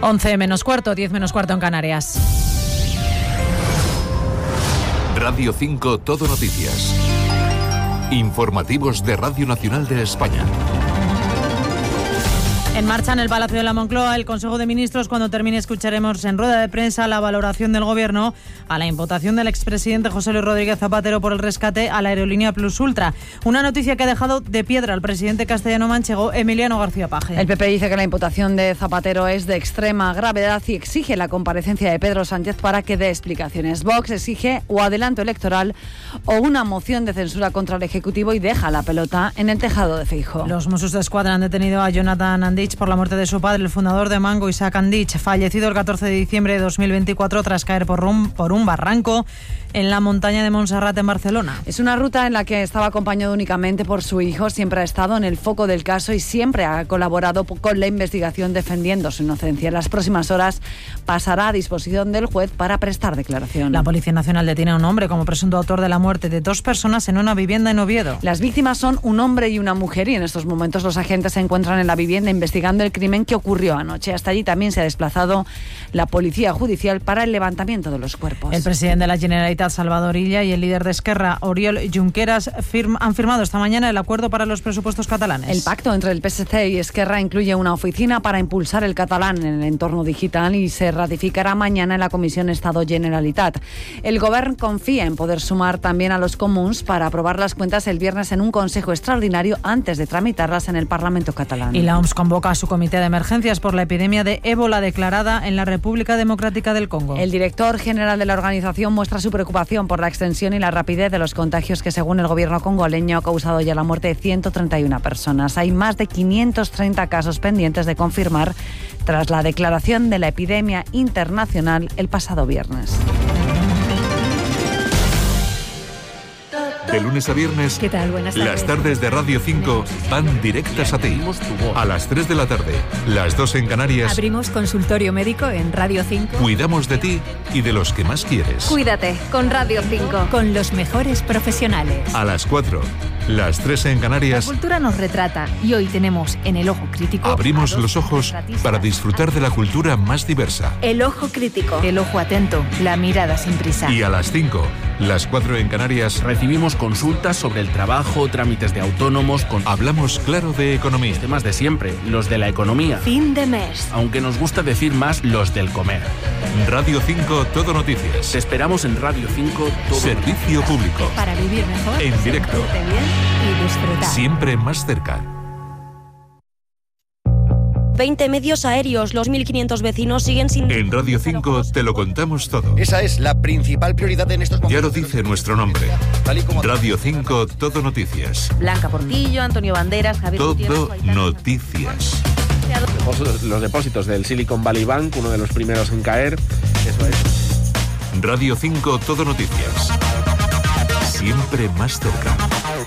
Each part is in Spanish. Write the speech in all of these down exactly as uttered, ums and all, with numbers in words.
once menos cuarto, diez menos cuarto en Canarias. Radio cinco Todo Noticias. Informativos de Radio Nacional de España. En marcha en el Palacio de la Moncloa el Consejo de Ministros. Cuando termine escucharemos en rueda de prensa la valoración del Gobierno a la imputación del expresidente José Luis Rodríguez Zapatero por el rescate a la aerolínea Plus Ultra. Una noticia que ha dejado de piedra al presidente castellano-manchego Emiliano García Paje. El P P dice que la imputación de Zapatero es de extrema gravedad y exige la comparecencia de Pedro Sánchez para que dé explicaciones. Vox exige o adelanto electoral o una moción de censura contra el Ejecutivo y deja la pelota en el tejado de Feijóo. Los Mossos d'Esquadra han detenido a Jonathan Andich por la muerte de su padre, el fundador de Mango, Isaac Andich, fallecido el catorce de diciembre de dos mil veinticuatro tras caer por un, por un barranco en la montaña de Montserrat en Barcelona. Es una ruta en la que estaba acompañado únicamente por su hijo, siempre ha estado en el foco del caso y siempre ha colaborado con la investigación defendiendo su inocencia. En las próximas horas pasará a disposición del juez para prestar declaración. La Policía Nacional detiene a un hombre como presunto autor de la muerte de dos personas en una vivienda en Oviedo. Las víctimas son un hombre y una mujer y en estos momentos los agentes se encuentran en la vivienda investigando el crimen que ocurrió anoche. Hasta allí también se ha desplazado la Policía Judicial para el levantamiento de los cuerpos. El presidente de la Generalitat, Salvador Illa, y el líder de Esquerra, Oriol Junqueras, firm, han firmado esta mañana el acuerdo para los presupuestos catalanes. El pacto entre el P S C y Esquerra incluye una oficina para impulsar el catalán en el entorno digital y se ratificará mañana en la Comisión Estado Generalitat. El Govern confía en poder sumar también a los comuns para aprobar las cuentas el viernes en un consejo extraordinario antes de tramitarlas en el Parlamento catalán. Y la O M S convoca a su comité de emergencias por la epidemia de ébola declarada en la República Democrática del Congo. El director general de la organización muestra su preocupación por la extensión y la rapidez de los contagios que, según el gobierno congoleño, ha causado ya la muerte de ciento treinta y una personas. Hay más de quinientos treinta casos pendientes de confirmar tras la declaración de la epidemia internacional el pasado viernes. De lunes a viernes, ¿Qué tal? Buenas tardes. las tardes de Radio cinco van directas a ti. A las tres de la tarde, las dos en Canarias, Abrimos consultorio médico en Radio cinco. cuidamos de ti y de los que más quieres. Cuídate con Radio cinco. Con los mejores profesionales. A las cuatro, las tres en La Canarias, cultura nos retrata y hoy tenemos en El Ojo Crítico abrimos a dos los ojos retratistas. para disfrutar de la cultura más diversa. El Ojo Crítico. El ojo atento, la mirada sin prisa. Y a las cinco, las cuatro en Canarias, Recibimos consultas sobre el trabajo, trámites de autónomos, con hablamos claro de economía. temas de siempre, los de la economía. Fin de mes. Aunque nos gusta decir más los del comer. Radio cinco Todo Noticias. Te esperamos en Radio cinco todo. Servicio público. Para vivir mejor, En directo. sentirte bien y disfrutar. Siempre más cerca. veinte medios aéreos. Los mil quinientos vecinos siguen sin... En Radio cinco te lo contamos todo. Esa es la principal prioridad en estos momentos. Ya lo dice nuestro nombre. Tal y como- Radio cinco Todo Noticias. Blanca Portillo, Antonio Banderas, Javier Todo noticias. Los depósitos del Silicon Valley Bank, uno de los primeros en caer. Eso es. Radio cinco Todo Noticias. Siempre más cerca.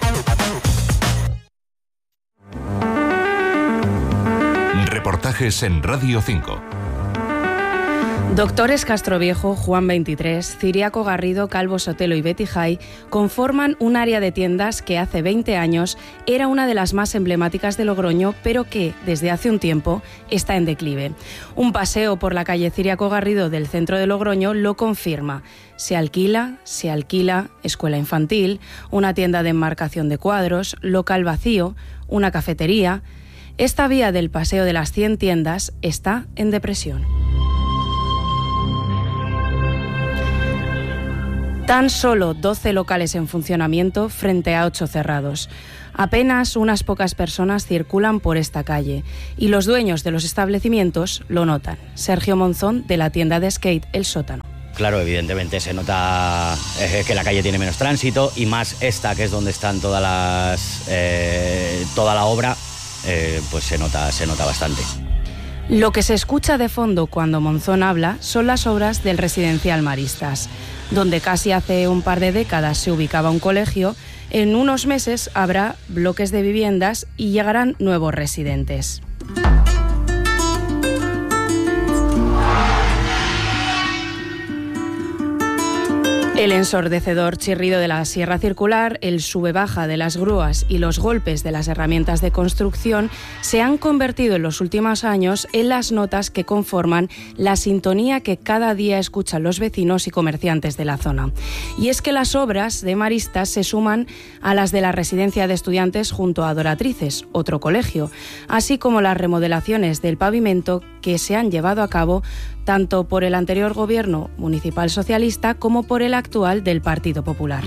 Reportajes en Radio cinco. Doctores Castroviejo, Juan veintitrés, Ciriaco Garrido, Calvo Sotelo y Betty Jai conforman un área de tiendas que hace veinte años era una de las más emblemáticas de Logroño, pero que desde hace un tiempo está en declive. Un paseo por la calle Ciriaco Garrido del centro de Logroño lo confirma. Se alquila, se alquila, escuela infantil, una tienda de enmarcación de cuadros, local vacío, una cafetería. Esta vía del Paseo de las cien tiendas está en depresión. Tan solo doce locales en funcionamiento frente a ocho cerrados. Apenas unas pocas personas circulan por esta calle y los dueños de los establecimientos lo notan. Sergio Monzón, de la tienda de skate El Sótano. Claro, evidentemente se nota eh, que la calle tiene menos tránsito y más esta, que es donde están todas las eh, toda la obra, eh, pues se nota, se nota bastante. Lo que se escucha de fondo cuando Monzón habla son las obras del residencial Maristas, donde casi hace un par de décadas se ubicaba un colegio. En unos meses habrá bloques de viviendas y llegarán nuevos residentes. El ensordecedor chirrido de la sierra circular, el sube-baja de las grúas y los golpes de las herramientas de construcción se han convertido en los últimos años en las notas que conforman la sintonía que cada día escuchan los vecinos y comerciantes de la zona. Y es que las obras de Maristas se suman a las de la residencia de estudiantes junto a Doratrices, otro colegio, así como las remodelaciones del pavimento que se han llevado a cabo tanto por el anterior gobierno municipal socialista como por el actual del Partido Popular.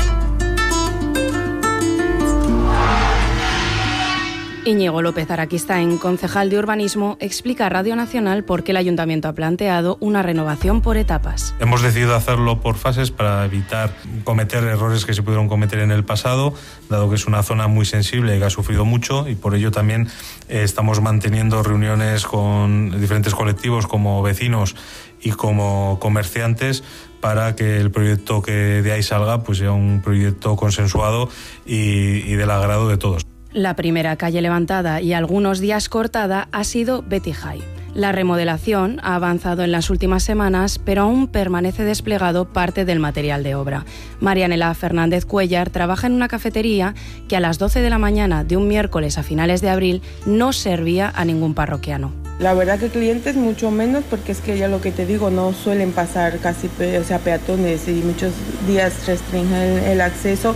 Íñigo López Araquistáin, concejal de Urbanismo, explica a Radio Nacional por qué el Ayuntamiento ha planteado una renovación por etapas. Hemos decidido hacerlo por fases para evitar cometer errores que se pudieron cometer en el pasado, dado que es una zona muy sensible y que ha sufrido mucho, y por ello también eh, estamos manteniendo reuniones con diferentes colectivos como vecinos y como comerciantes para que el proyecto que de ahí salga pues sea un proyecto consensuado y, y del agrado de todos. La primera calle levantada y algunos días cortada ha sido Betty High. La remodelación ha avanzado en las últimas semanas, pero aún permanece desplegado parte del material de obra. Marianela Fernández Cuellar trabaja en una cafetería que a las doce de la mañana de un miércoles a finales de abril no servía a ningún parroquiano. La verdad que clientes mucho menos, porque es que ya lo que te digo, no suelen pasar casi pe- o sea, peatones y muchos días restringen el, el acceso.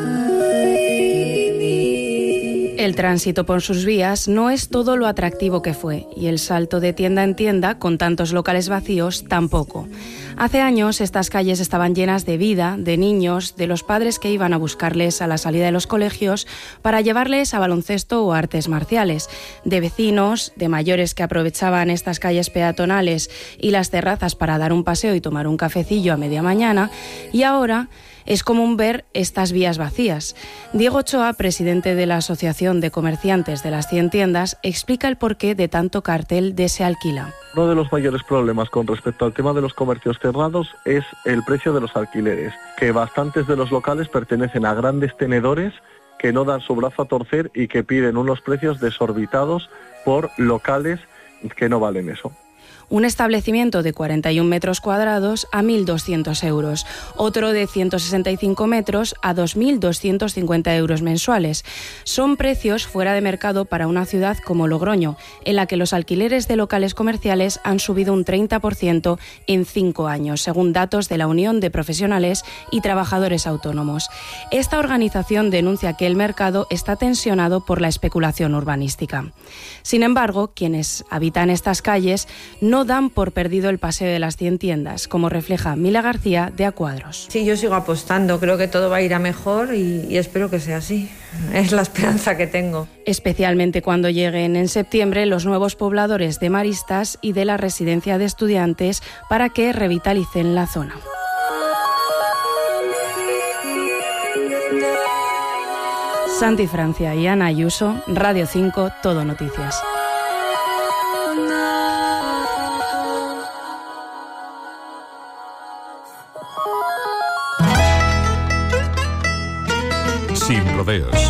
El tránsito por sus vías no es todo lo atractivo que fue, y el salto de tienda en tienda, con tantos locales vacíos, tampoco. Hace años estas calles estaban llenas de vida, de niños, de los padres que iban a buscarles a la salida de los colegios para llevarles a baloncesto o artes marciales, de vecinos, de mayores que aprovechaban estas calles peatonales y las terrazas para dar un paseo y tomar un cafecillo a media mañana, y ahora es común ver estas vías vacías. Diego Ochoa, presidente de la Asociación de Comerciantes de las cien tiendas, explica el porqué de tanto cartel de se alquila. Uno de los mayores problemas con respecto al tema de los comercios cerrados es el precio de los alquileres, que bastantes de los locales pertenecen a grandes tenedores que no dan su brazo a torcer y que piden unos precios desorbitados por locales que no valen eso. Un establecimiento de cuarenta y un metros cuadrados a mil doscientos euros, otro de ciento sesenta y cinco metros a dos mil doscientos cincuenta euros mensuales. Son precios fuera de mercado para una ciudad como Logroño, en la que los alquileres de locales comerciales han subido un treinta por ciento en cinco años, según datos de la Unión de Profesionales y Trabajadores Autónomos. Esta organización denuncia que el mercado está tensionado por la especulación urbanística. Sin embargo, quienes habitan estas calles no no dan por perdido el paseo de las cien tiendas, como refleja Mila García de Acuadros. Sí, yo sigo apostando, creo que todo va a ir a mejor y, y espero que sea así. Es la esperanza que tengo. Especialmente cuando lleguen en septiembre los nuevos pobladores de Maristas y de la residencia de estudiantes para que revitalicen la zona. Santi Francia y Ana Ayuso, Radio cinco, Todo Noticias. Sin rodeos.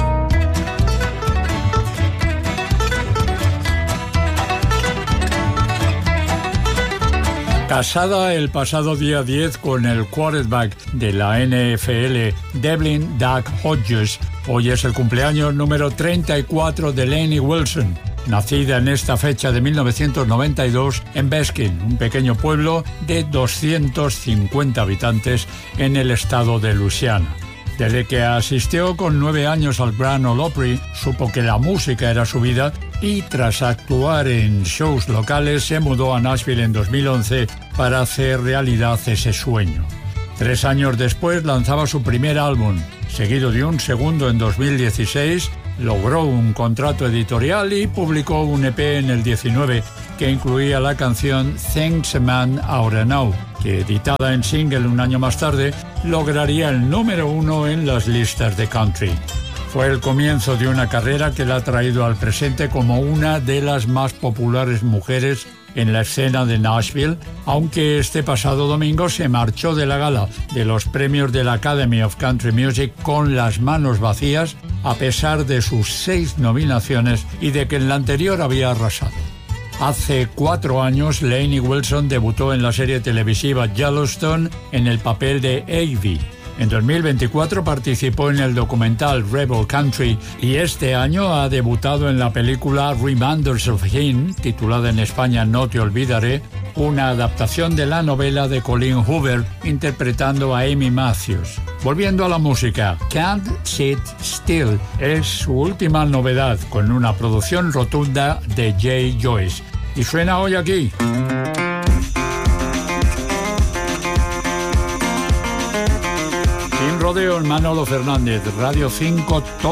Casada el pasado día diez con el quarterback de la N F L, Devlin Doug Hodges, hoy es el cumpleaños número treinta y cuatro de Lainey Wilson, nacida en esta fecha de mil novecientos noventa y dos en Beskin, un pequeño pueblo de doscientos cincuenta habitantes en el estado de Luisiana. Desde que asistió con nueve años al Grand Ole Opry, supo que la música era su vida y tras actuar en shows locales se mudó a Nashville en dos mil once para hacer realidad ese sueño. Tres años después lanzaba su primer álbum, seguido de un segundo en dos mil dieciséis, logró un contrato editorial y publicó un E P en el diecinueve que incluía la canción Things a Man Oughta Know, que editada en single un año más tarde, lograría el número uno en las listas de country. Fue el comienzo de una carrera que la ha traído al presente como una de las más populares mujeres en la escena de Nashville, aunque este pasado domingo se marchó de la gala de los premios de la Academy of Country Music con las manos vacías, a pesar de sus seis nominaciones y de que en la anterior había arrasado. Hace cuatro años, Lainey Wilson debutó en la serie televisiva Yellowstone en el papel de Avie. En dos mil veinticuatro participó en el documental Rebel Country y este año ha debutado en la película Reminders of Him, titulada en España No te olvidaré, una adaptación de la novela de Colleen Hoover, interpretando a Amy Matthews. Volviendo a la música, Can't Sit Still es su última novedad, con una producción rotunda de Jay Joyce. Y suena hoy aquí. Sin rodeos, Manolo Fernández, Radio cinco.